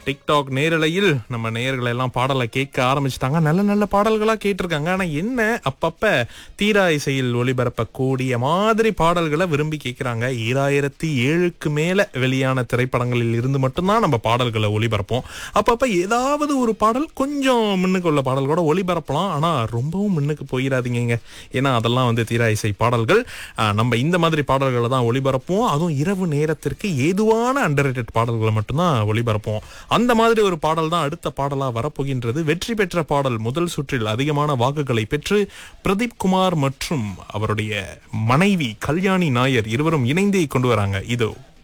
TikTok நேரலையில் நம்ம நேயர்கள் எல்லாம் பாடலை கேட்க ஆரம்பிச்சிட்டாங்க. நல்ல நல்ல பாடல்களா கேட்டிருக்காங்க. ஆனா என்ன, அப்பப்ப தீரா இசையில் ஒளிபரப்பக்கூடிய மாதிரி பாடல்களை விரும்பி கேட்கிறாங்க. 2007க்கு மேல வெளியான திரைப்படங்களில் இருந்து மட்டும்தான் நம்ம பாடல்களை ஒளிபரப்போம். அப்பப்ப ஏதாவது ஒரு பாடல் கொஞ்சம் முன்னுக்கு உள்ள பாடல் கூட ஒளிபரப்பலாம். ஆனா ரொம்பவும் முன்னுக்கு போயிடாதீங்க. ஏன்னா அதெல்லாம் தீரா இசை பாடல்கள். நம்ம இந்த மாதிரி பாடல்களை தான் ஒளிபரப்போம். அதுவும் இரவு நேரத்திற்கு ஏதுவான அண்டர்ரேட்டட் பாடல்களை மட்டும்தான் ஒளிபரப்போம். அந்த மாதிரி ஒரு பாடல் தான் அடுத்த பாடலா வரப்போகின்றது. வெற்றி பெற்ற பாடல் முதல் சுற்றில் அதிகமான வாக்குகளை பெற்று பிரதீப் குமார் மற்றும் அவருடைய மனைவி கல்யாணி நாயர் இருவரும் இணைந்தே கொண்டு வராங்க. இதோ